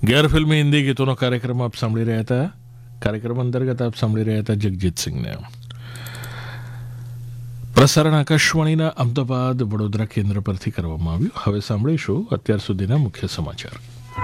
ગેરફિલ્મી હિન્દી ગીતોનો કાર્યક્રમ આપ સાંભળી રહ્યા હતા. કાર્યક્રમ અંતર્ગત આપ સાંભળી રહ્યા હતા જગજીત સિંહને. પ્રસારણ આકાશવાણીના અમદાવાદ વડોદરા કેન્દ્ર પરથી કરવામાં આવ્યું. હવે સાંભળીશું અત્યાર સુધીના મુખ્ય સમાચાર.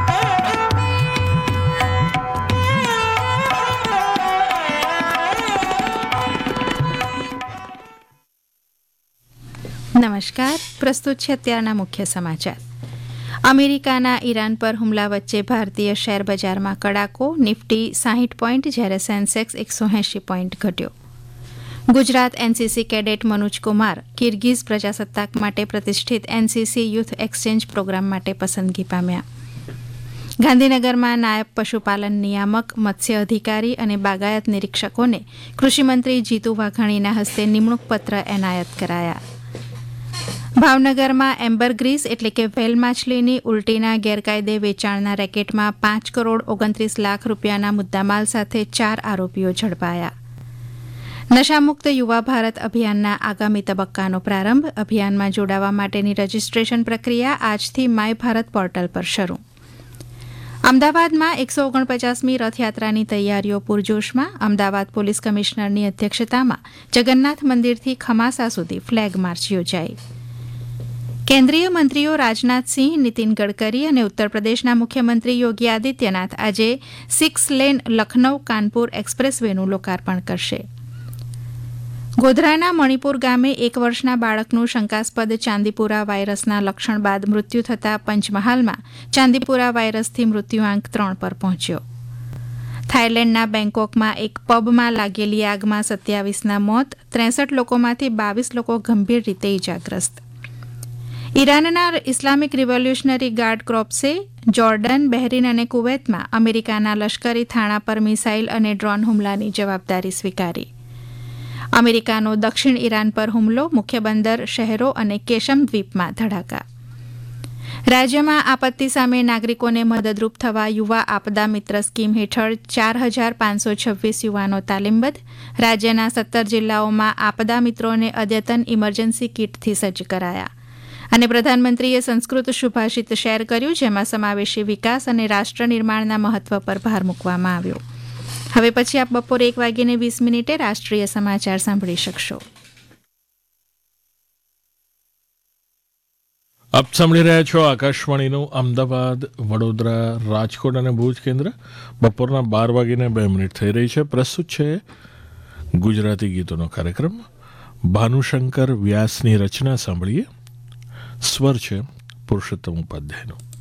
નમસ્કાર, પ્રસ્તુત છે અત્યારના મુખ્ય સમાચાર. અમેરિકાના ઈરાન પર હુમલા વચ્ચે ભારતીય શેર બજારમાં કડાકો. નિફ્ટી 60 પોઈન્ટ જ્યારે સેન્સેક્સ 180 પોઈન્ટ ઘટ્યો. Gujarat NCC cadet Manoj Kumar Kyrgyz પ્રજાસત્તાક માટે પ્રતિષ્ઠિત એનસીસી યુથ એક્સચેન્જ પ્રોગ્રામ માટે પસંદગી પામ્યા. ગાંધીનગરમાં નાયબ પશુપાલન નિયામક, મત્સ્ય અધિકારી અને બાગાયત નિરીક્ષકોને કૃષિમંત્રી જીતુ વાઘાણીના હસ્તે નિમણૂક પત્ર એનાયત કરાયા. ભાવનગરમાં એમ્બરગ્રીસ એટલે કે વેલ માછલીની ઉલટીના ગેરકાયદે વેચાણના રેકેટમાં 5 કરોડ 29 લાખ રૂપિયાના મુદ્દામાલ સાથે 4 આરોપીઓ ઝડપાયા. નશામુક્ત યુવા ભારત અભિયાનના આગામી તબક્કાનો પ્રારંભ. અભિયાનમાં જોડાવા માટેની રજીસ્ટ્રેશન પ્રક્રિયા આજથી માય ભારત પોર્ટલ પર શરૂ. અમદાવાદમાં 149મી રથયાત્રાની તૈયારીઓ પૂરજોશમાં. અમદાવાદ પોલીસ કમિશનરની અધ્યક્ષતામાં જગન્નાથ મંદિરથી ખમાસા સુધી ફ્લેગ માર્ચ યોજાઈ. કેન્દ્રીય મંત્રીઓ રાજનાથસિંહ, નીતિન ગડકરી અને ઉત્તર પ્રદેશના મુખ્યમંત્રી યોગી આદિત્યનાથ આજે 6 લેન લખનૌ કાનપુર એક્સપ્રેસ વેનું લોકાર્પણ કરશે. ગોધરાના મણિપુર ગામે 1 વર્ષના બાળકનું શંકાસ્પદ ચાંદીપુરા વાયરસના લક્ષણ બાદ મૃત્યુ થતાં પંચમહાલમાં ચાંદીપુરા વાયરસથી મૃત્યુઆંક 3 પર પહોંચ્યો. થાઇલેન્ડના બેંકોકમાં એક પબમાં લાગેલી આગમાં 27ના મોત, 63 લોકોમાંથી 22 લોકો ગંભીર રીતે ઇજાગ્રસ્ત. ઈરાનના Islamic revolutionary guard કોર્પ્સે Jordan, Bahrain અને કુવૈતમાં અમેરિકાના લશ્કરી થાણા પર મિસાઇલ અને ડ્રોન હુમલાની જવાબદારી સ્વીકારી. અમેરિકાનો દક્ષિણ ઈરાન પર હુમલો, મુખ્ય બંદર શહેરો અને કેશમ દ્વીપમાં ધડાકા. રાજ્યમાં આપત્તિ સામે નાગરિકોને મદદરૂપ થવા યુવા આપદા મિત્ર સ્કીમ હેઠળ 4526 યુવાનો તાલીમબદ્ધ. રાજ્યના 17 જિલ્લાઓમાં આપદા મિત્રોને અદ્યતન ઇમરજન્સી કીટથી સજ્જ કરાયા. અને પ્રધાનમંત્રીએ સંસ્કૃત સુભાષિત શેર કર્યું, જેમાં સમાવેશી વિકાસ અને રાષ્ટ્ર નિર્માણના મહત્વ પર ભાર મૂકવામાં આવ્યો. હવે પછી આપ બપોરે 1:20 રાષ્ટ્રીય સમાચાર સાંભળી શકશો. આપ સાંભળી રહ્યા છો આકાશવાણીનું અમદાવાદ, વડોદરા, રાજકોટ અને ભુજ કેન્દ્ર. બપોરના 12:02 થઈ રહી છે. પ્રસ્તુત છે ગુજરાતી ગીતોનો કાર્યક્રમ. ભાનુશંકર વ્યાસની રચના સાંભળીએ. સ્વર છે પુરુષોત્તમ ઉપાધ્યાયનો.